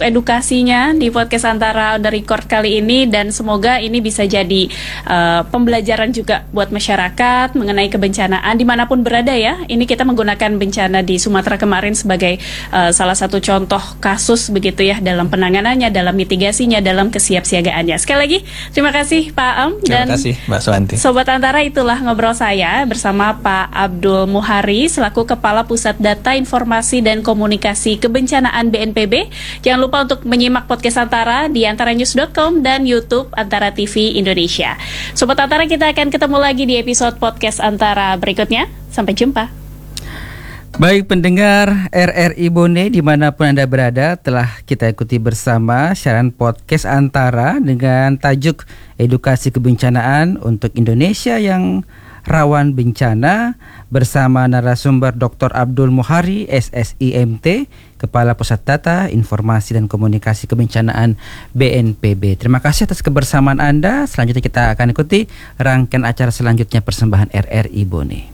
untuk edukasinya di podcast Antara on the Record kali ini, dan semoga ini bisa jadi pembelajaran juga buat masyarakat mengenai kebencanaan dimanapun berada ya. Ini kita menggunakan bencana di Sumatera kemarin sebagai salah satu contoh kasus begitu ya, dalam penanganannya, dalam mitigasinya, dalam kesiapsiagaannya. Sekali lagi terima kasih Pak Am dan terima kasih Mbak Suwanti. Sobat Antara, itulah ngobrol saya bersama Pak Abdul Muhari selaku Kepala Pusat Data Informasi dan Komunikasi Kebencanaan BNPB. Jangan lupa untuk menyimak podcast Antara di antaranews.com dan YouTube Antara TV Indonesia. Sobat Antara, kita akan ketemu lagi di episode podcast Antara berikutnya. Sampai jumpa. Baik pendengar RRI Bone dimanapun Anda berada, telah kita ikuti bersama siaran podcast Antara dengan tajuk Edukasi Kebencanaan untuk Indonesia yang rawan bencana, bersama narasumber Dr. Abdul Muhari, SSIMT, Kepala Pusat Data, Informasi dan Komunikasi Kebencanaan BNPB. Terima kasih atas kebersamaan Anda. Selanjutnya kita akan ikuti rangkaian acara selanjutnya persembahan RRI Bone.